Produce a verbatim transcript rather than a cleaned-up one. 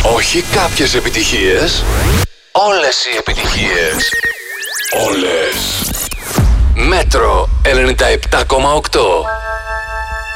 Όχι κάποιες επιτυχίες, όλες οι επιτυχίες. Όλες. Μέτρο ενενήντα επτά κόμμα οκτώ.